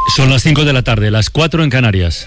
Son las 5 de la tarde, las 4 en Canarias.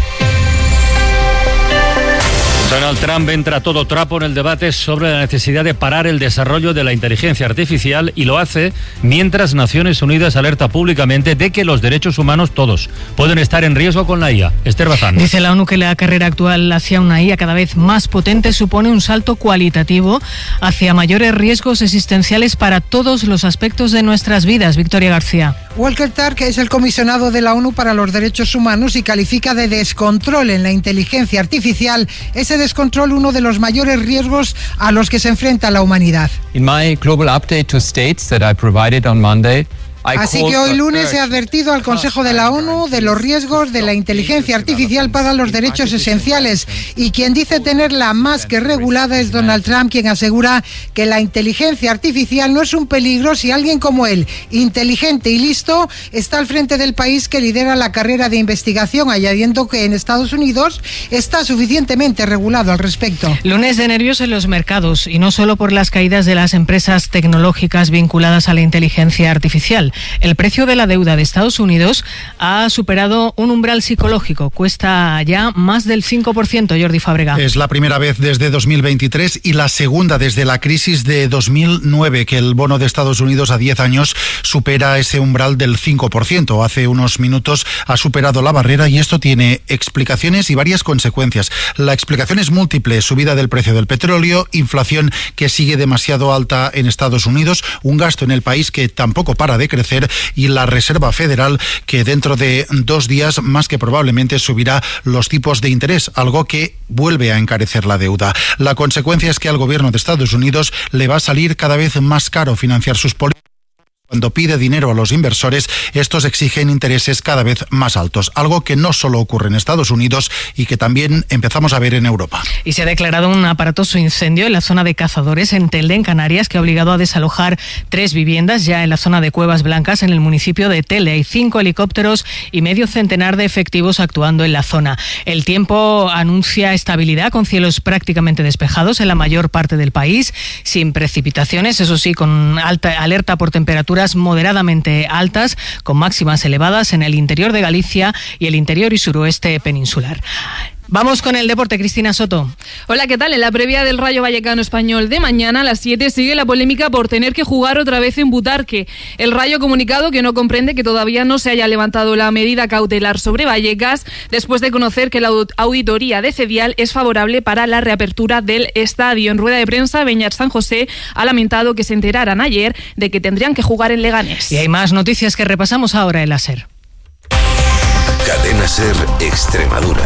Donald Trump entra a todo trapo en el debate sobre la necesidad de parar el desarrollo de la inteligencia artificial y lo hace mientras Naciones Unidas alerta públicamente de que los derechos humanos, todos, pueden estar en riesgo con la IA. Esther Bazán. Dice la ONU que la carrera actual hacia una IA cada vez más potente supone un salto cualitativo hacia mayores riesgos existenciales para todos los aspectos de nuestras vidas. Victoria García. Volker Turk es el comisionado de la ONU para los Derechos Humanos y califica de descontrol en la inteligencia artificial ese descontrol uno de los mayores riesgos a los que se enfrenta la humanidad. In my global update to states that I provided on Monday, así que hoy lunes he advertido al Consejo de la ONU de los riesgos de la inteligencia artificial para los derechos esenciales y quien dice tenerla más que regulada es Donald Trump, quien asegura que la inteligencia artificial no es un peligro si alguien como él, inteligente y listo, está al frente del país que lidera la carrera de investigación, añadiendo que en Estados Unidos está suficientemente regulado al respecto. Lunes de nervios en los mercados y no solo por las caídas de las empresas tecnológicas vinculadas a la inteligencia artificial. El precio de la deuda de Estados Unidos ha superado un umbral psicológico. Cuesta ya más del 5%, Jordi Fábrega. Es la primera vez desde 2023 y la segunda desde la crisis de 2009 que el bono de Estados Unidos a 10 años supera ese umbral del 5%. Hace unos minutos ha superado la barrera y esto tiene explicaciones y varias consecuencias. La explicación es múltiple: subida del precio del petróleo, inflación que sigue demasiado alta en Estados Unidos, un gasto en el país que tampoco para de crecer y la Reserva Federal que dentro de 2 días más que probablemente subirá los tipos de interés, algo que vuelve a encarecer la deuda. La consecuencia es que al gobierno de Estados Unidos le va a salir cada vez más caro financiar sus políticas. Cuando pide dinero a los inversores, estos exigen intereses cada vez más altos, algo que no solo ocurre en Estados Unidos y que también empezamos a ver en Europa. Y se ha declarado un aparatoso incendio en la zona de Cazadores, en Telde, en Canarias, que ha obligado a desalojar 3 viviendas ya en la zona de Cuevas Blancas, en el municipio de Telde. Hay 5 helicópteros y medio centenar de efectivos actuando en la zona. El tiempo anuncia estabilidad, con cielos prácticamente despejados en la mayor parte del país, sin precipitaciones, eso sí, con alta alerta por temperaturas moderadamente altas, con máximas elevadas en el interior de Galicia y el interior y suroeste peninsular. Vamos con el deporte, Cristina Soto. Hola, ¿qué tal? En la previa del Rayo Vallecano Español de mañana a las 7 sigue la polémica por tener que jugar otra vez en Butarque. El Rayo ha comunicado que no comprende que todavía no se haya levantado la medida cautelar sobre Vallecas después de conocer que la auditoría de Cedial es favorable para la reapertura del estadio. En rueda de prensa, Beñat San José ha lamentado que se enteraran ayer de que tendrían que jugar en Leganés. Y hay más noticias que repasamos ahora en la SER. Cadena SER Extremadura.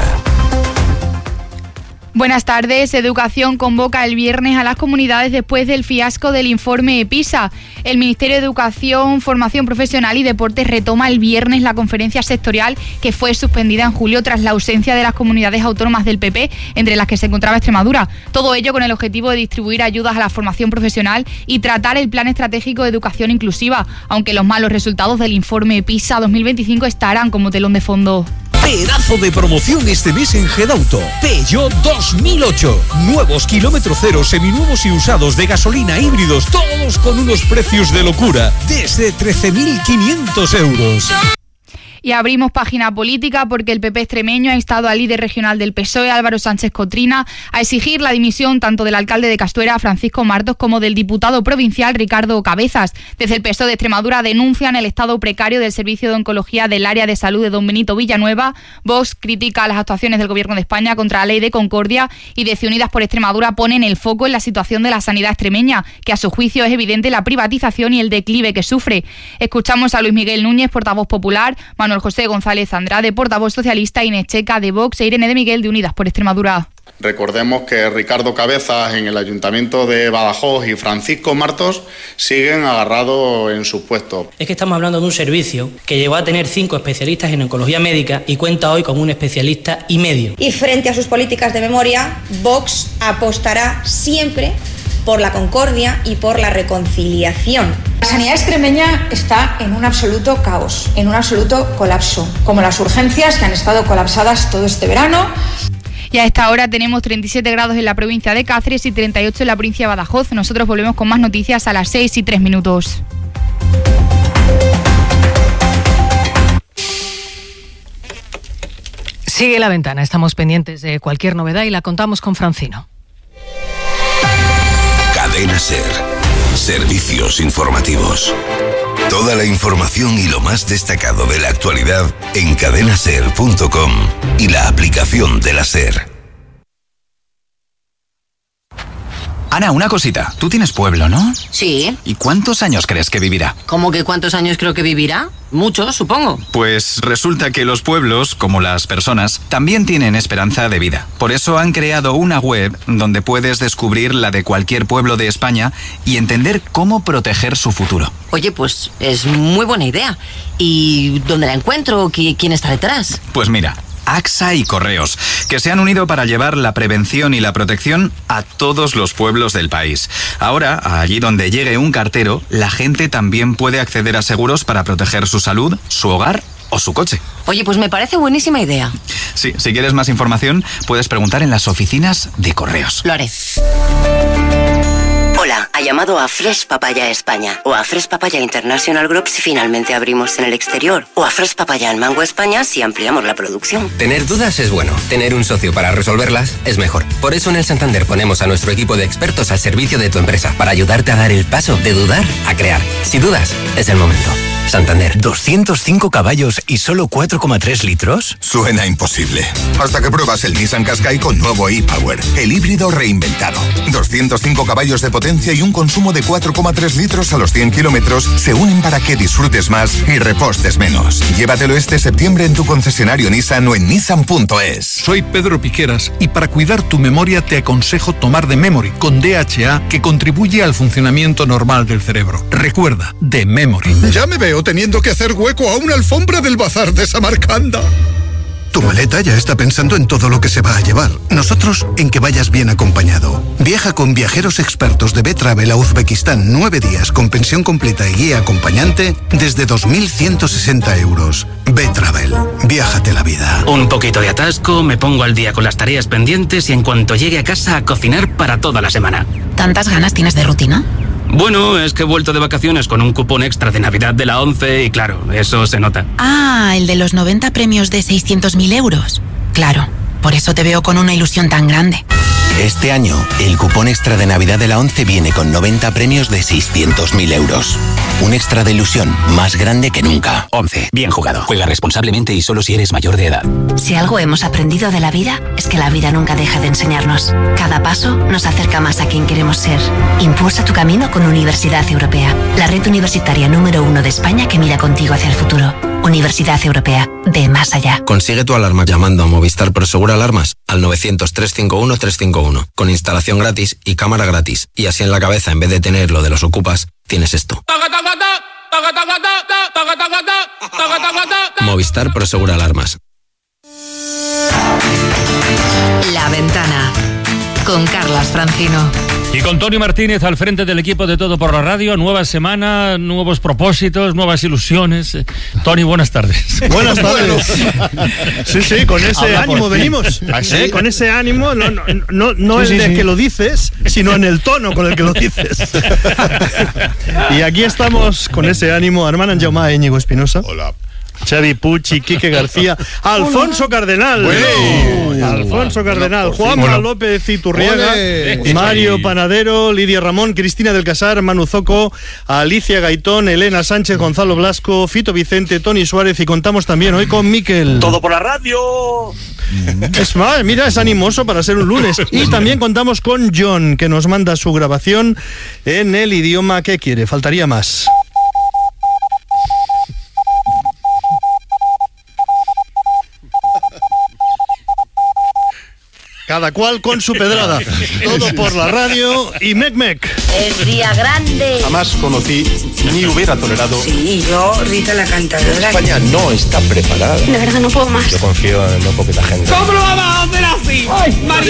Buenas tardes. Educación convoca el viernes a las comunidades después del fiasco del informe PISA. El Ministerio de Educación, Formación Profesional y Deportes retoma el viernes la conferencia sectorial que fue suspendida en julio tras la ausencia de las comunidades autónomas del PP, entre las que se encontraba Extremadura. Todo ello con el objetivo de distribuir ayudas a la formación profesional y tratar el Plan Estratégico de Educación Inclusiva, aunque los malos resultados del informe PISA 2025 estarán como telón de fondo. Pedazo de promoción este mes en Gedauto. Peugeot 2008. Nuevos kilómetro cero, seminuevos y usados de gasolina, híbridos, todos con unos precios de locura. Desde 13.500 euros. Y abrimos página política porque el PP extremeño ha instado al líder regional del PSOE, Álvaro Sánchez Cotrina, a exigir la dimisión tanto del alcalde de Castuera, Francisco Martos, como del diputado provincial, Ricardo Cabezas. Desde el PSOE de Extremadura denuncian el estado precario del servicio de oncología del área de salud de Don Benito Villanueva. Vox critica las actuaciones del Gobierno de España contra la Ley de Concordia y desde Unidas por Extremadura ponen el foco en la situación de la sanidad extremeña, que a su juicio es evidente la privatización y el declive que sufre. Escuchamos a Luis Miguel Núñez, portavoz popular, Manuel José González Andrade, portavoz socialista, Inés Checa de Vox e Irene de Miguel de Unidas por Extremadura. Recordemos que Ricardo Cabezas en el Ayuntamiento de Badajoz y Francisco Martos siguen agarrados en sus puestos. Es que estamos hablando de un servicio que llegó a tener 5 especialistas en oncología médica y cuenta hoy con un especialista y medio. Y frente a sus políticas de memoria, Vox apostará siempre por la concordia y por la reconciliación. La sanidad extremeña está en un absoluto caos, en un absoluto colapso, como las urgencias que han estado colapsadas todo este verano. Y a esta hora tenemos 37 grados en la provincia de Cáceres y 38 en la provincia de Badajoz. Nosotros volvemos con más noticias a las 6:03. Sigue La Ventana, estamos pendientes de cualquier novedad y la contamos con Francino. Cadena SER. Servicios informativos. Toda la información y lo más destacado de la actualidad en cadenaser.com y la aplicación de la SER. Ana, una cosita. Tú tienes pueblo, ¿no? Sí. ¿Y cuántos años crees que vivirá? ¿Cómo que cuántos años creo que vivirá? Muchos, supongo. Pues resulta que los pueblos, como las personas, también tienen esperanza de vida. Por eso han creado una web donde puedes descubrir la de cualquier pueblo de España y entender cómo proteger su futuro. Oye, pues es muy buena idea. ¿Y dónde la encuentro? ¿Quién está detrás? Pues mira, AXA y Correos, que se han unido para llevar la prevención y la protección a todos los pueblos del país. Ahora, allí donde llegue un cartero, la gente también puede acceder a seguros para proteger su salud, su hogar o su coche. Oye, pues me parece buenísima idea. Sí, si quieres más información, puedes preguntar en las oficinas de Correos. Lo haré. Hola, ha llamado a Fresh Papaya España o a Fresh Papaya International Group si finalmente abrimos en el exterior o a Fresh Papaya en Mango España si ampliamos la producción. Tener dudas es bueno, tener un socio para resolverlas es mejor. Por eso en el Santander ponemos a nuestro equipo de expertos al servicio de tu empresa para ayudarte a dar el paso de dudar a crear. Si dudas, es el momento. Santander. 205 caballos y solo 4,3 litros. Suena imposible. Hasta que pruebas el Nissan Qashqai con nuevo e-Power, el híbrido reinventado. 205 caballos de potencia y un consumo de 4,3 litros a los 100 kilómetros se unen para que disfrutes más y repostes menos. Llévatelo este septiembre en tu concesionario Nissan o en nissan.es. Soy Pedro Piqueras y para cuidar tu memoria te aconsejo tomar The Memory con DHA, que contribuye al funcionamiento normal del cerebro. Recuerda, The Memory. Ya me veo teniendo que hacer hueco a una alfombra del bazar de Samarcanda. Tu maleta ya está pensando en todo lo que se va a llevar. Nosotros en que vayas bien acompañado. Viaja con viajeros expertos de B-Travel a Uzbekistán 9 días con pensión completa y guía acompañante desde 2.160 euros. B-Travel. Viájate la vida. Un poquito de atasco, me pongo al día con las tareas pendientes y en cuanto llegue a casa a cocinar para toda la semana. ¿Tantas ganas tienes de rutina? Bueno, es que he vuelto de vacaciones con un cupón extra de Navidad de la 11 y claro, eso se nota. Ah, el de los 90 premios de 600.000 euros. Claro, por eso te veo con una ilusión tan grande. Este año, el cupón extra de Navidad de la 11 viene con 90 premios de 600.000 euros. Un extra de ilusión más grande que nunca. 11. Bien jugado. Juega responsablemente y solo si eres mayor de edad. Si algo hemos aprendido de la vida, es que la vida nunca deja de enseñarnos. Cada paso nos acerca más a quien queremos ser. Impulsa tu camino con Universidad Europea, la red universitaria número 1 de España que mira contigo hacia el futuro. Universidad Europea, de más allá. Consigue tu alarma llamando a Movistar Prosegur Alarmas al 900-351-351, con instalación gratis y cámara gratis. Y así en la cabeza, en vez de tener lo de los ocupas, tienes esto. Movistar Prosegur Alarmas. La Ventana, con Carlas Francino. Y con Tony Martínez al frente del equipo de Todo por la Radio. Nueva semana, nuevos propósitos, nuevas ilusiones. Tony, buenas tardes. Buenas tardes. Sí, con ese ánimo venimos. ¿Ah, sí? Con ese ánimo, no sí, el de que lo dices, sino en el tono con el que lo dices. Y aquí estamos con ese ánimo. Armand Jaume, Íñigo Espinosa. Hola. Xavi Pucci, Quique García, Alfonso Cardenal, Alfonso Cardenal, Juanma López Iturriaga, Mario Panadero, Lidia Ramón, Cristina del Casar, Manu Zoco, Alicia Gaitón, Elena Sánchez, Gonzalo Blasco, Fito Vicente, Tony Suárez y contamos también hoy con Miquel. Todo por la radio. Es más, mira, es animoso para ser un lunes. Y también contamos con John, que nos manda su grabación en el idioma que quiere. Faltaría más. Cada cual con su pedrada. Todo por la radio y Mec. Es día grande. Jamás conocí ni hubiera tolerado. Sí, yo, Rita la cantadora. España no está preparada. De verdad no puedo más. Yo confío en no poquita gente. ¿Cómo lo vamos a hacer así?